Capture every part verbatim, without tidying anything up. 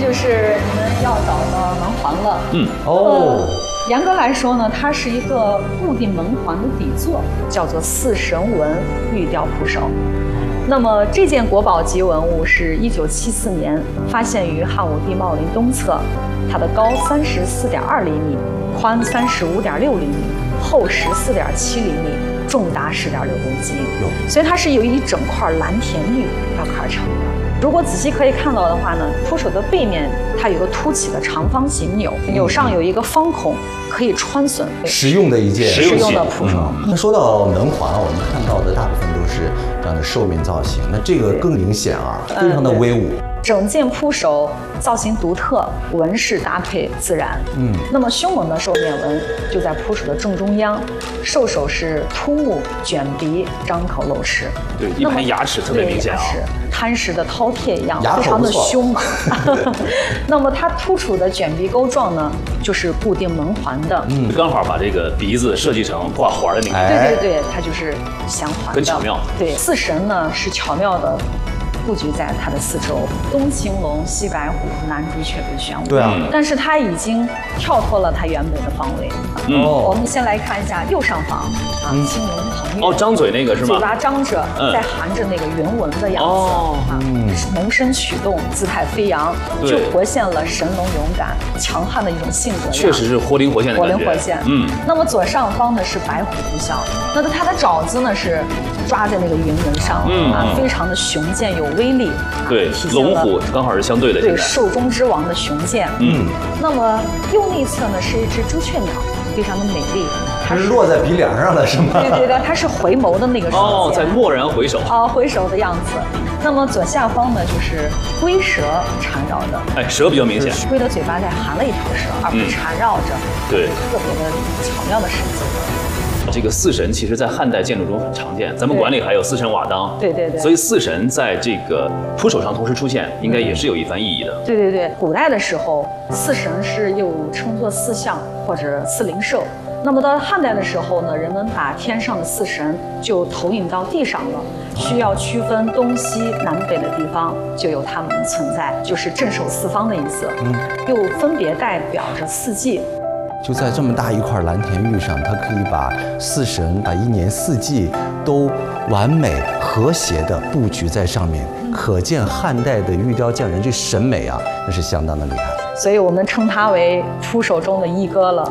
就是你们要找的门环了。 嗯， 哦。严格来说呢，它是一个固定门环的底座，叫做四神纹玉雕铺首。那么这件国宝级文物是一九七四年发现于汉武帝茂陵东侧，它的高三十四点二厘米，宽三十五点六厘米，厚十四点七厘米，重达十点六公斤。所以它是由一整块蓝田玉雕刻而成的。如果仔细可以看到的话呢，铺首的背面它有个凸起的长方形钮，钮上有一个方孔，可以穿损。 实用的一件实用的铺首。 嗯、那说到门环，我们看到的大部分都是这样的兽面造型，那这个更明显啊，非常的威武。 嗯、整件铺首造型独特，纹饰搭配自然。嗯，那么凶猛的兽面纹就在铺首的正中央，兽首是凸目、卷鼻、张口露齿。 对，一排牙齿特别明显啊。 贪食的饕餮一样，非常的凶猛。那么它突出的卷鼻钩状呢，就是固定门环的。 嗯，刚好把这个鼻子设计成挂环的那个。 对对对，它就是镶环的， 很巧妙。 对，四神呢是巧妙的布局在它的四周，东青龙，西白虎，南朱雀，北玄武。 对啊， 但是它已经跳脱了它原本的方位。 嗯， 我们先来看一下右上方啊，青龙腾跃。 哦，张嘴那个是吗？ 嘴巴张着，在含着那个圆纹的样子。哦，啊，萌身曲动，姿态飞扬，就活现了神龙勇敢、强悍的一种性格。 确实是活灵活现的感觉。 活灵活现。嗯。那么左上方呢是白虎呼啸，那它的爪子呢是抓在那个云纹上，嗯啊，非常的雄健有威力。 对，龙虎刚好是相对的。 对，兽中之王的雄健。嗯。那么右内侧呢是一只朱雀鸟，非常的美丽。 它是落在鼻梁上了，是吗？ 对对对，它是回眸的那个瞬间。 哦，在蓦然回首。 啊，回首的样子。那么左下方呢，就是龟蛇缠绕的。 哎，蛇比较明显。 龟的嘴巴在含了一条蛇，而不是缠绕着。 对， 特别的巧妙的设计。 这个四神其实在汉代建筑中很常见，咱们馆里还有四神瓦当。 对对对。 所以四神在这个铺首上同时出现，应该也是有一番意义的。 对对对，古代的时候，四神是又称作四象或者四灵兽。那么到汉代的时候呢，人们把天上的四神就投影到地上了，需要区分东西南北的地方，就有它们存在，就是镇守四方的意思。嗯，又分别代表着四季。 就在这么大一块蓝田玉上，它可以把四神、把一年四季都完美和谐的布局在上面，可见汉代的玉雕匠人这审美啊，那是相当的厉害。 所以我们称它为铺首中的一哥了。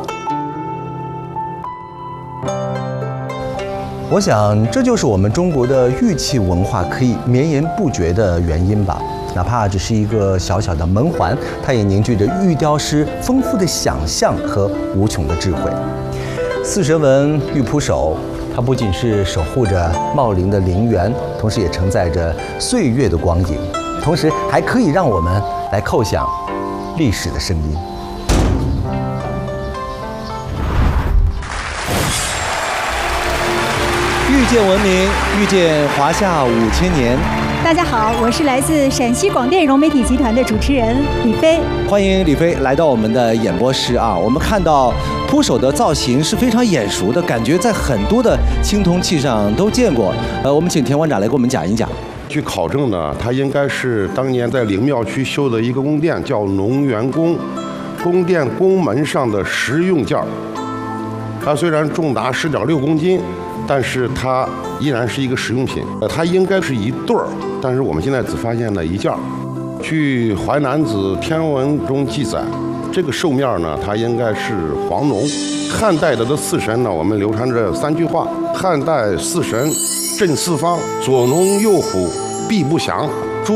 我想，这就是我们中国的玉器文化可以绵延不绝的原因吧。哪怕只是一个小小的门环，它也凝聚着玉雕师丰富的想象和无穷的智慧。四神纹玉铺首，它不仅是守护着茂陵的陵园，同时也承载着岁月的光影，同时还可以让我们来叩响历史的声音。遇见文明，遇见华夏五千年。 大家好，我是来自陕西广电融媒体集团的主持人李飞。 欢迎李飞来到我们的演播室啊！我们看到铺首的造型是非常眼熟的，感觉在很多的青铜器上都见过。呃，我们请田馆长来给我们讲一讲。 据考证呢，它应该是当年在灵庙区修的一个宫殿，叫农园宫。宫殿宫门上的实用件儿，它虽然重达十点六公斤。但是它依然是一个实用品，呃，它应该是一对儿，但是我们现在只发现了一件儿。据《淮南子·天文》中记载，这个兽面呢，它应该是黄龙。汉代的的四神呢，我们流传着三句话：汉代四神镇四方，左龙右虎，必不降。